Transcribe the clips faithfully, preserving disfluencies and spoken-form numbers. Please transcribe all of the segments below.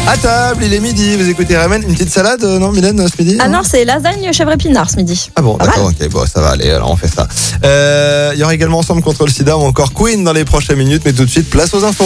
À table, il est midi, vous écoutez Ramen. Une petite salade, euh, non Mylène, ce midi? Ah non, c'est lasagne chèvre épinard ce midi. Ah bon, Pas d'accord, mal. ok, bon, ça va aller, alors on fait ça. Euh, il y aura également Ensemble contre le sida ou encore Queen dans les prochaines minutes, mais tout de suite, place aux infos.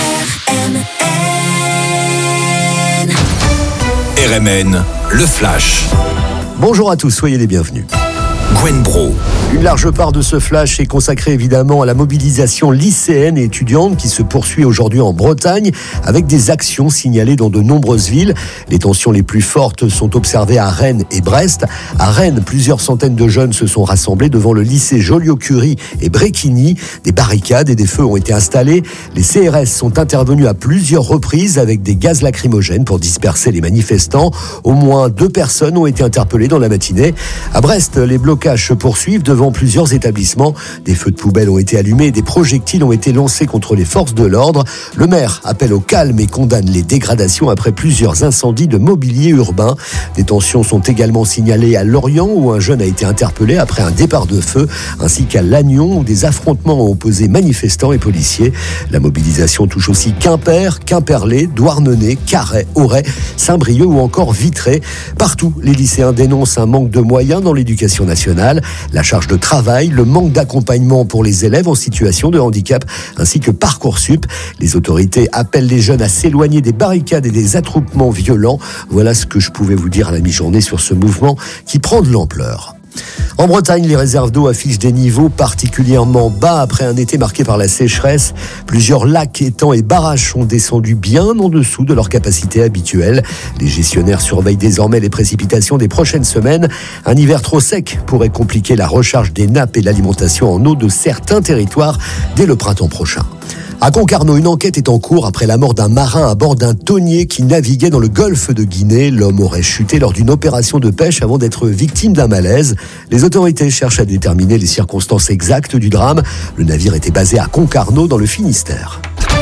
R M N, le flash. Bonjour à tous, soyez les bienvenus. Gwen Bro. Une large part de ce flash est consacrée évidemment à la mobilisation lycéenne et étudiante qui se poursuit aujourd'hui en Bretagne avec des actions signalées dans de nombreuses villes. Les tensions les plus fortes sont observées à Rennes et Brest. À Rennes, plusieurs centaines de jeunes se sont rassemblés devant le lycée Joliot-Curie et Bréquigny. Des barricades et des feux ont été installés. Les C R S sont intervenus à plusieurs reprises avec des gaz lacrymogènes pour disperser les manifestants. Au moins deux personnes ont été interpellées dans la matinée. À Brest, les blocages se poursuivent devant plusieurs établissements. Des feux de poubelle ont été allumés et des projectiles ont été lancés contre les forces de l'ordre. Le maire appelle au calme et condamne les dégradations après plusieurs incendies de mobilier urbain. Des tensions sont également signalées à Lorient où un jeune a été interpellé après un départ de feu, ainsi qu'à Lannion où des affrontements ont opposé manifestants et policiers. La mobilisation touche aussi Quimper, Quimperlé, Douarnenez, Carhaix, Auray, Saint-Brieuc ou encore Vitré. Partout, les lycéens dénoncent un manque de moyens dans l'éducation nationale. La charge de travail, le manque d'accompagnement pour les élèves en situation de handicap, ainsi que Parcoursup. Les autorités appellent les jeunes à s'éloigner des barricades et des attroupements violents. Voilà ce que je pouvais vous dire à la mi-journée sur ce mouvement qui prend de l'ampleur. En Bretagne, les réserves d'eau affichent des niveaux particulièrement bas après un été marqué par la sécheresse. Plusieurs lacs, étangs et barrages sont descendus bien en dessous de leur capacité habituelle. Les gestionnaires surveillent désormais les précipitations des prochaines semaines. Un hiver trop sec pourrait compliquer la recharge des nappes et l'alimentation en eau de certains territoires dès le printemps prochain. À Concarneau, une enquête est en cours après la mort d'un marin à bord d'un thonier qui naviguait dans le golfe de Guinée. L'homme aurait chuté lors d'une opération de pêche avant d'être victime d'un malaise. Les autorités cherchent à déterminer les circonstances exactes du drame. Le navire était basé à Concarneau dans le Finistère.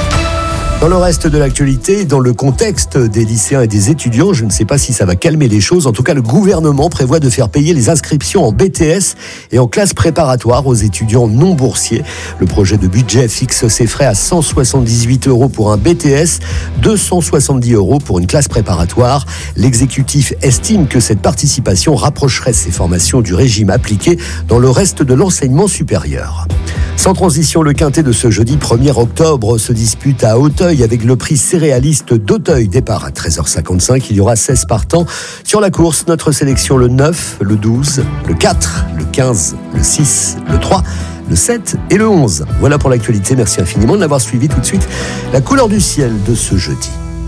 Dans le reste de l'actualité, dans le contexte des lycéens et des étudiants, je ne sais pas si ça va calmer les choses. En tout cas, le gouvernement prévoit de faire payer les inscriptions en B T S et en classe préparatoire aux étudiants non boursiers. Le projet de budget fixe ses frais à cent soixante-dix-huit euros pour un B T S, deux cent soixante-dix euros pour une classe préparatoire. L'exécutif estime que cette participation rapprocherait ces formations du régime appliqué dans le reste de l'enseignement supérieur. Sans transition, le quintet de ce jeudi premier octobre se dispute à Auteuil avec le prix céréaliste d'Auteuil. Départ à treize heures cinquante-cinq, il y aura seize partants. Sur la course, notre sélection le neuf, le douze, le quatre, le quinze, le six, le trois, le sept et le onze. Voilà pour l'actualité, merci infiniment de l'avoir suivi. Tout de suite, la couleur du ciel de ce jeudi.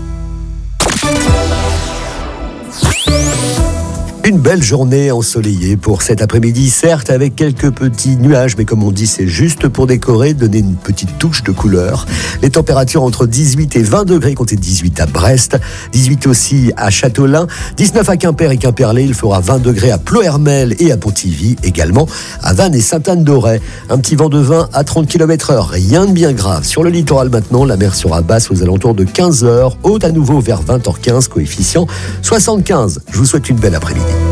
Une belle journée ensoleillée pour cet après-midi, certes avec quelques petits nuages, mais comme on dit, c'est juste pour décorer, donner une petite touche de couleur. Les températures entre dix-huit et vingt degrés, comptez dix-huit à Brest, dix-huit aussi à Châteaulin, dix-neuf à Quimper et Quimperlé, il fera vingt degrés à Ploërmel et à Pontivy, également à Vannes et Sainte-Anne-d'Auray. Un petit vent de vingt à trente kilomètres heure, rien de bien grave. Sur le littoral maintenant, la mer sera basse aux alentours de quinze heures, haute à nouveau vers vingt heures quinze, coefficient soixante-quinze. Je vous souhaite une belle après-midi.